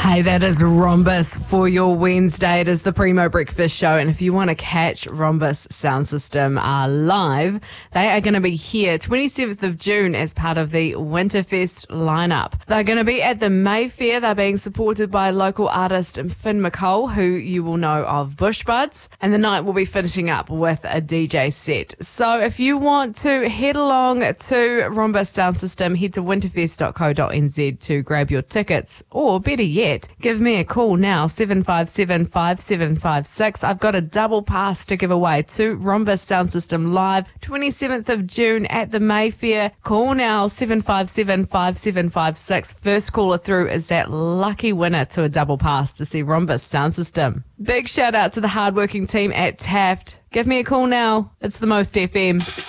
Hey, that is Rhombus for your Wednesday. It is the Primo Breakfast Show, and if you want to catch Rhombus Sound System live, they are going to be here 27th of June as part of the Winterfest lineup. They're going to be at the Mayfair. They're being supported by local artist Finn McColl, who you will know of Bushbuds, and the night will be finishing up with a DJ set. So if you want to head along to Rhombus Sound System, head to winterfest.co.nz to grab your tickets, or better yet, give me a call now, 757-5756. I've got a double pass to give away to Rhombus Sound System live, 27th of June at the Mayfair. Call now, 757-5756. First caller through is that lucky winner to a double pass to see Rhombus Sound System. Big shout out to the hardworking team at Taft. Give me a call now. It's the Most FM.